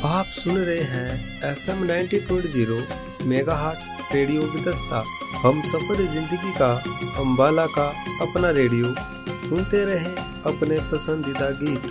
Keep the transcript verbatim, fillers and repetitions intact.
आप सुन रहे हैं F M ninety point zero megahertz radio विदस्ता। हम सफर जिंदगी का अम्बाला का अपना रेडियो, सुनते रहें अपने पसंदीदा गीत।